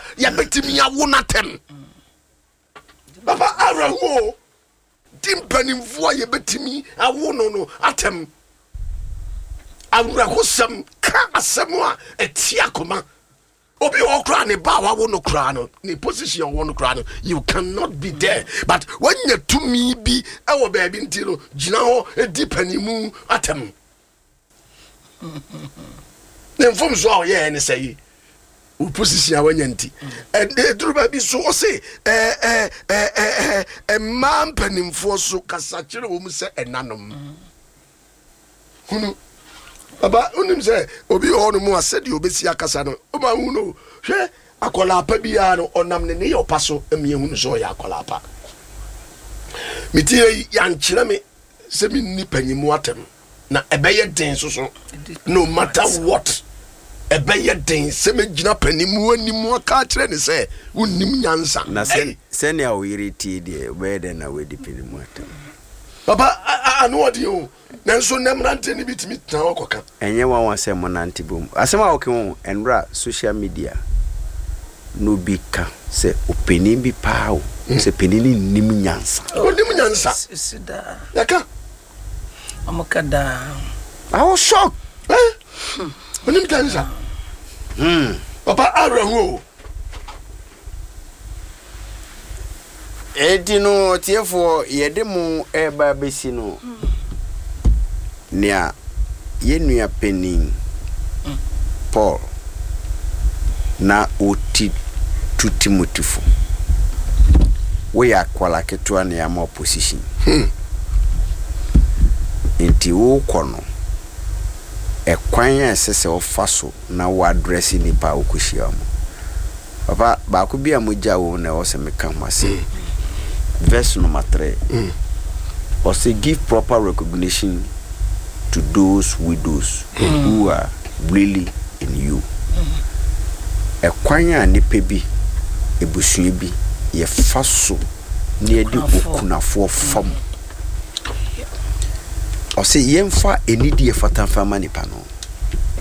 ya betimi awo natem papa araho dimpanimfo ya betimi awo no atem awurahosam ka asem a etia koma obi okra ne ba wa wo no kra no ne position wo no kra no you cannot be there but when you to me bi e wo ba bi ntiro gina ho edipanimu atem ne mfom so a ye ne say o position a wanya nti e duru ba bi so o say man panimfo so kasa kire wo mu se enanom hunu Baba unim say obi ho no mu asedi obesi akasa no o ma hu no hwe akola pa bia no onam ne ye opaso emie hu no so ya akola pa mitie ya nkyere me se mi ni panyimu atem na ebeye den so no matter what ebeye den se me gina panimu animu aka kire ne se unnim nyansa na se ne o iriti de obeye den na we dipinimu atem Baba anu odi o nanso nemrante ni bitimi tan okoka enye wan se monante bom asema oke won enra social media no bika se openi bi pao se penini nim nyansa nim nyansa sida yaka amakada I was shocked nim nyansa papa arahu edino tiefo yedemu eba besi no nia yenua penin Paul na oti tutimotifo we akwala ketua na ma opposition enti wo kono ekwan esese ofaso na wo address ni pa okohia mo papa ba ko bia moja wo na wo se meka mwase verse number 3 or say give proper recognition to those widows who are really in you. Ekwanya nipa bi ebusua bi ye faso na ye di okunafo fam. O say yemfa enidi ye fatanfa manipa no.